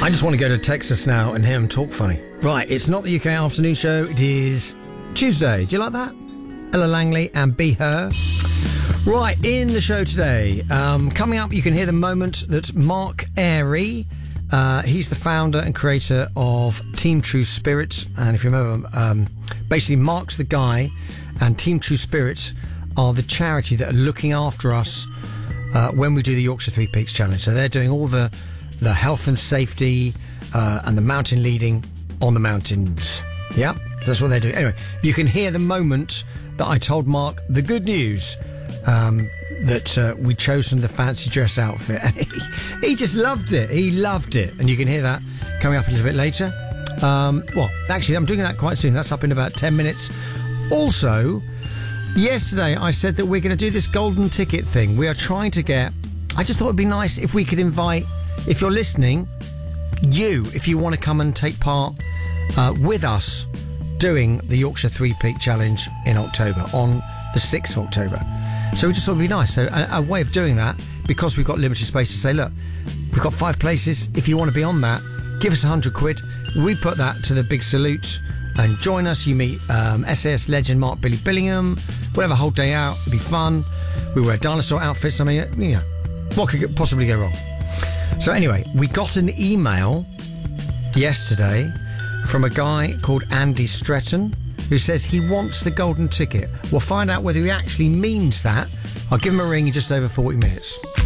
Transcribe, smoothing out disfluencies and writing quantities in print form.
I just want to go to Texas now and hear him talk funny. Right, it's not the UK afternoon show, it is Tuesday. Do you like that? Ella Langley and Be Her. Right, in the show today, coming up, you can hear the moment that Mark Airy, he's the founder and creator of Team True Spirit. And if you remember, basically Mark's the guy and Team True Spirit are the charity that are looking after us when we do the Yorkshire Three Peaks Challenge. So they're doing all the health and safety and the mountain leading on the mountains. Yeah, that's what they're doing. Anyway, you can hear the moment that I told Mark the good news that we'd chosen the fancy dress outfit. And he just loved it. He loved it. And you can hear that coming up a little bit later. Well, actually, I'm doing that quite soon. That's up in about 10 minutes. Also, yesterday I said that we're going to do this golden ticket thing. We are trying to get... I just thought it'd be nice if we could invite... If you're listening, if you want to come and take part with us doing the Yorkshire Three Peak Challenge in October, on the 6th of October. So we just thought it'd be nice. So a way of doing that, because we've got limited space, to say, look, we've got 5 places. If you want to be on that, give us £100. We put that to the big salute and join us. You meet SAS legend Mark Billy Billingham. We'll have a whole day out. It'll be fun. We wear dinosaur outfits. I mean, you know, what could possibly go wrong? So anyway, we got an email yesterday from a guy called Andy Stretton who says he wants the golden ticket. We'll find out whether he actually means that. I'll give him a ring in just over 40 minutes.